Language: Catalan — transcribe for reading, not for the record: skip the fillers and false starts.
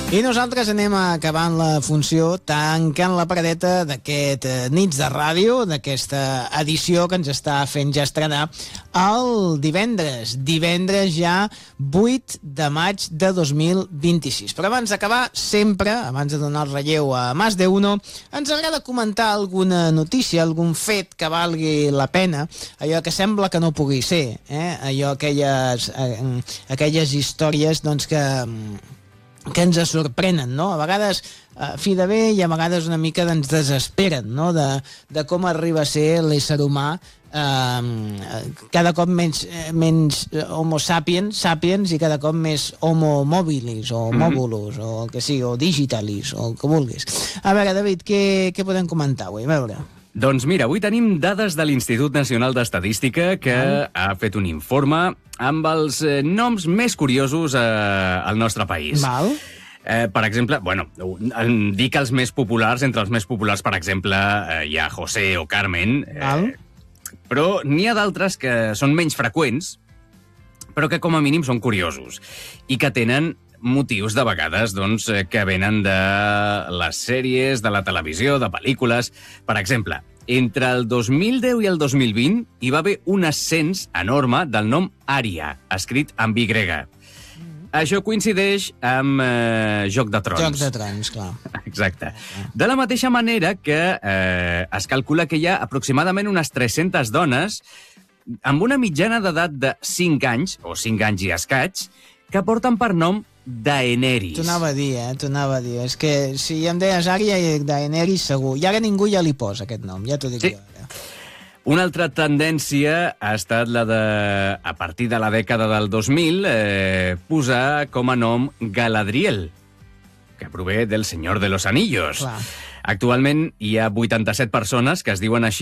I nosaltres anem acabant la funció, tancant la paradeta d'aquest Nits de Ràdio, d'aquesta edició que ens està fent ja estrenar el divendres ja 8 de maig de 2026. Però abans d'acabar, sempre, abans de donar el relleu a Más de Uno, ens agrada comentar alguna notícia, algun fet que valgui la pena, allò que sembla que no pugui ser, allò, aquelles històries doncs, que ens sorprenen, no? A vegades fi de bé i a vegades una mica ens desesperen, no? De com arriba a ser l'ésser humà cada cop menys homo sapiens i cada cop més homo mobilis o móbulos o el que sigui, o digitalis o el que vulguis. A veure, David, què podem comentar avui? A veure. Doncs mira, avui tenim dades de l'Institut Nacional d'Estadística que ha fet un informe amb els noms més curiosos al nostre país. Val. Per exemple, dic els més populars, entre els més populars, per exemple, hi ha José o Carmen, però n'hi ha d'altres que són menys freqüents, però que com a mínim són curiosos i que tenen motius de vegades doncs, que venen de les sèries, de la televisió, de pel·lícules. Per exemple, entre el 2010 i el 2020 hi va haver un ascens enorme del nom Ària, escrit amb Y. Això coincideix amb Joc de Trons. Joc de Trons, clar. Exacte. De la mateixa manera que es calcula que hi ha aproximadament unes 300 dones amb una mitjana d'edat de 5 anys, o 5 anys i escaig, que porten per nom Daenerys. T'ho anava a dir. És que si em deies Ària, Daenerys segur. I ara ningú ja li posa aquest nom, ja t'ho dic jo. Una altra tendència ha estat la de, a partir de la dècada del 2000, posar com a nom Galadriel, que prové del Senyor de los Anillos. Clar. Actualment hi ha 87 persones que es diuen així